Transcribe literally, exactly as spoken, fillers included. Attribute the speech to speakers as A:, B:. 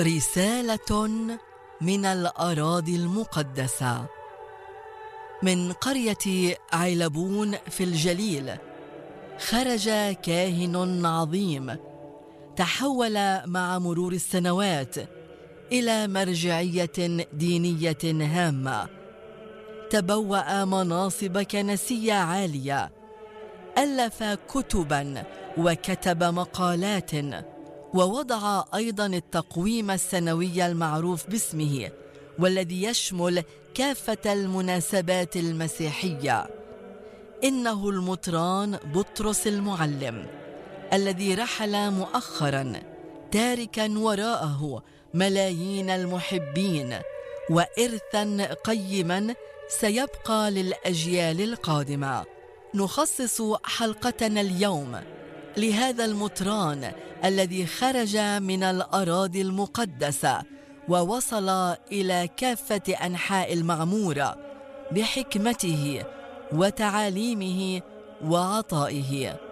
A: رسالة من الأراضي المقدسة من قرية علبون في الجليل. خرج كاهن عظيم تحول مع مرور السنوات إلى مرجعية دينية هامة، تبوأ مناصب كنسية عالية، ألف كتباً وكتب مقالات، ووضع أيضاً التقويم السنوي المعروف باسمه والذي يشمل كافة المناسبات المسيحية. إنه المطران بطرس المعلم الذي رحل مؤخراً تاركاً وراءه ملايين المحبين وإرثاً قيماً سيبقى للأجيال القادمة. نخصص حلقتنا اليوم لهذا المطران الذي خرج من الأراضي المقدسة ووصل إلى كافة أنحاء المعمورة بحكمته وتعاليمه وعطائه.